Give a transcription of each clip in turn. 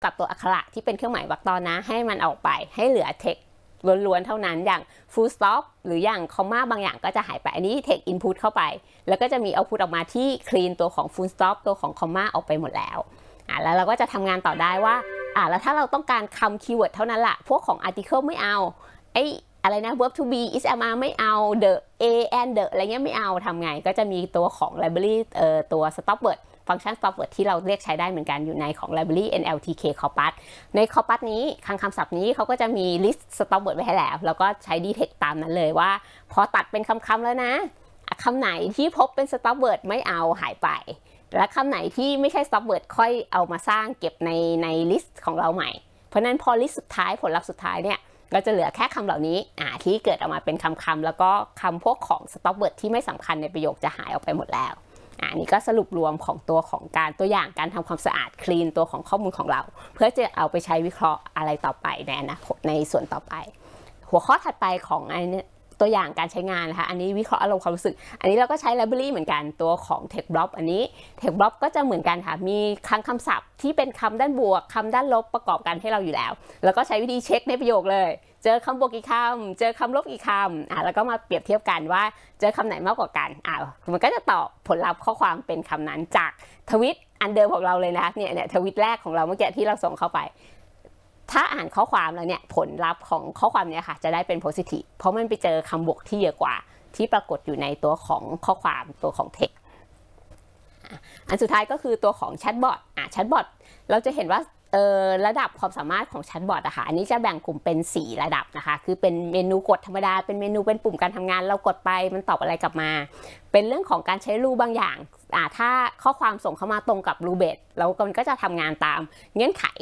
กับตัวอักขระที่เป็นเครื่องหมายวรรคตอนนะให้มันออกไปให้เหลือ text ล้วนๆเท่านั้นอย่าง full stop หรืออย่าง comma บางอย่างก็จะหายไปอันนี้ text input เข้าไปแล้วก็จะมี output ออกมาที่ clean ตัวของ full stop ตัวของ comma ออกไปหมดแล้วแล้วเราก็จะทำงานต่อได้ว่าแล้วถ้าเราต้องการคำคีย์เวิร์ดเท่านั้นละพวกของ article ไม่เอาอะไรนะ verb to be is am are ไม่เอา the a and the อะไรเงี้ยไม่เอาทำไงก็จะมีตัวของ library ตัว stop word ฟังก์ชัน stop word ที่เราเรียกใช้ได้เหมือนกันอยู่ในของ library nltk corpus ใน corpus นี้คำศัพท์นี้เขาก็จะมี list stop word ไว้ให้แล้วก็ใช้ detect ตามนั้นเลยว่าพอตัดเป็นคำแล้วนะคำไหนที่พบเป็น stop word ไม่เอาหายไปและคำไหนที่ไม่ใช่ stop word ค่อยเอามาสร้างเก็บใน list ของเราใหม่เพราะนั้นพอ list สุดท้ายผลลัพธ์สุดท้ายเนี่ยก็จะเหลือแค่คำเหล่านี้ที่เกิดออกมาเป็นคำแล้วก็คำพวกของ stop word ที่ไม่สำคัญในประโยคจะหายออกไปหมดแล้วนี่ก็สรุปรวมของตัวของตัวอย่างการทำความสะอาด clean ตัวของข้อมูลของเราเพื่อจะเอาไปใช้วิเคราะห์อะไรต่อไปในอนาคตในส่วนต่อไปหัวข้อถัดไปของตัวอย่างการใช้งานนะคะอันนี้วิเคราะห์อารมณ์ความรู้สึกอันนี้เราก็ใช้ library เหมือนกันตัวของ text block อันนี้ text block ก็จะเหมือนกันค่ะมีคำศัพท์ที่เป็นคำด้านบวกคำด้านลบประกอบกันให้เราอยู่แล้วแล้วก็ใช้วิธีเช็คในประโยคเลยเจอคำบวกกี่คำเจอคำลบกี่คำแล้วก็มาเปรียบเทียบกันว่าเจอคำไหนมากกว่ากันมันก็จะตอบผลลัพธ์ข้อความเป็นคำนั้นจากทวิตอันเดิมของเราเลยนะคะเนี่ยทวิตแรกของเราเมื่อกี้ที่เราส่งเข้าไปถ้าอ่านข้อความแล้วเนี่ยผลลัพธ์ของข้อความเนี่ยค่ะจะได้เป็น positive เพราะมันไปเจอคำบวกที่เยอะกว่าที่ปรากฏอยู่ในตัวของข้อความตัวของ text อันสุดท้ายก็คือตัวของแชทบอทแชทบอทเราจะเห็นว่าระดับความสามารถของแชทบอทอันนี้จะแบ่งกลุ่มเป็น4ระดับนะคะคือเป็นเมนูกดธรรมดาเป็นเมนูเป็นปุ่มการทำงานเรากดไปมันตอบอะไรกลับมาเป็นเรื่องของการใช้รูบางอย่างถ้าข้อความส่งเข้ามาตรงกับรูเบสเราก็จะทำงานตามเงื่อนไข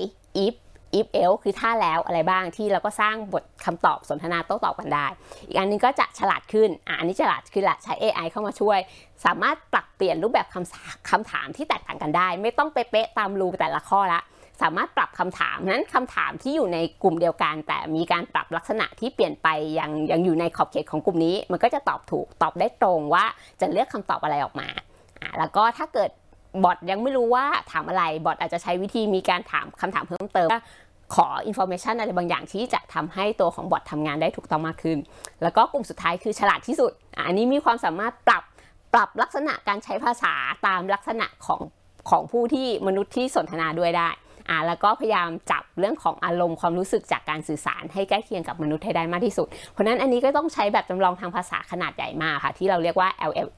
if else คือถ้าแล้วอะไรบ้างที่เราก็สร้างบทคำตอบสนทนาโต้ตอบกันได้อีกอันนึงก็จะฉลาดขึ้นอันนี้ฉลาดคือใช้ AI เข้ามาช่วยสามารถปรับเปลี่ยนรูปแบบคำถามที่แตกต่างกันได้ไม่ต้องเป๊ะๆตามรูแต่ละข้อละสามารถปรับคำถามนั้นคำถามที่อยู่ในกลุ่มเดียวกันแต่มีการปรับลักษณะที่เปลี่ยนไปยังอยู่ในขอบเขตของกลุ่มนี้มันก็จะตอบถูกตอบได้ตรงว่าจะเลือกคำตอบอะไรออกมาแล้วก็ถ้าเกิดบอทยังไม่รู้ว่าถามอะไรบอทอาจจะใช้วิธีมีการถามคำถามเพิ่มเติมขอ information อะไรบางอย่างที่จะทำให้ตัวของบอททำงานได้ถูกต้องมากขึ้นแล้วก็กลุ่มสุดท้ายคือฉลาดที่สุดอันนี้มีความสามารถปรับลักษณะการใช้ภาษาตามลักษณะของผู้ที่มนุษย์ที่สนทนาด้วยได้แล้วก็พยายามจับเรื่องของอารมณ์ความรู้สึกจากการสื่อสารให้ใกล้เคียงกับมนุษย์ให้ได้มากที่สุดเพราะนั้นอันนี้ก็ต้องใช้แบบจำลองทางภาษาขนาดใหญ่มากค่ะที่เราเรียกว่า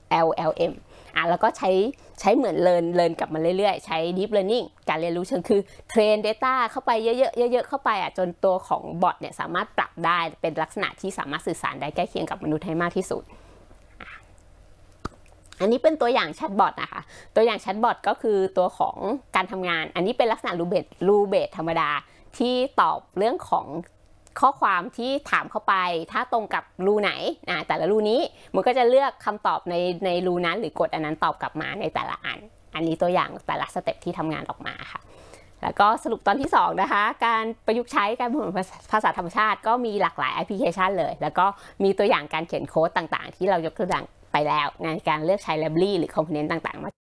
LLM แล้วก็ใช้เหมือนเรียนกลับมาเรื่อยๆใช้ deep learning การเรียนรู้เชิงคือเทรน data เข้าไปเยอะๆเข้าไปจนตัวของบอทเนี่ยสามารถปรับได้เป็นลักษณะที่สามารถสื่อสารได้ใกล้เคียงกับมนุษย์ให้มากที่สุดอันนี้เป็นตัวอย่างแชทบอทนะคะตัวอย่างแชทบอทก็คือตัวของการทำงานอันนี้เป็นลักษณะรูเบสธรรมดาที่ตอบเรื่องของข้อความที่ถามเข้าไปถ้าตรงกับรูไหนแต่ละรูนี้มันก็จะเลือกคำตอบในรูนั้นหรือกดอันนั้นตอบกลับมาในแต่ละอันนี้ตัวอย่างแต่ละสเต็ปที่ทำงานออกมาค่ะแล้วก็สรุปตอนที่2นะคะการประยุกต์ใช้การพูดภาษาธรรมชาติก็มีหลากหลายแอปพลิเคชันเลยแล้วก็มีตัวอย่างการเขียนโค้ดต่างๆที่เรายกตัวอย่างไปแล้วในการเลือกใช้ library หรือ component ต่างๆมา